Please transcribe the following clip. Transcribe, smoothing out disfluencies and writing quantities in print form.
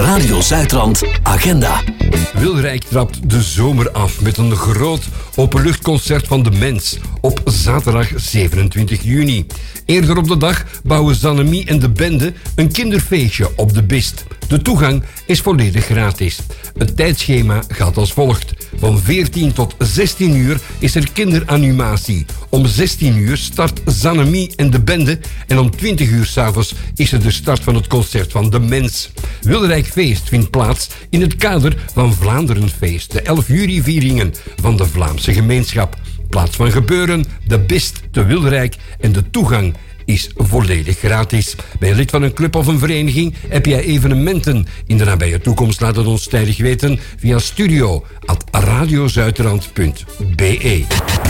Radio Zuidrand Agenda. Wilrijk trapt de zomer af met een groot openluchtconcert van De Mens op zaterdag 27 juni. Eerder op de dag bouwen Zannemie en de bende een kinderfeestje op de Bist. De toegang is volledig gratis. Het tijdschema gaat als volgt. Van 14 tot 16 uur is er kinderanimatie. Om 16 uur start Zannemie en de bende. En om 20 uur 's avonds is er de start van het concert van De Mens. Wilrijkfeest vindt plaats in het kader van Vlaanderenfeest. De 11 juli-vieringen van de Vlaamse gemeenschap. Plaats van gebeuren, de Bist te Wilrijk en de toegang is volledig gratis. Ben je lid van een club of een vereniging? Heb jij evenementen in de nabije toekomst? Laat het ons tijdig weten via studio@radiozuiderland.be.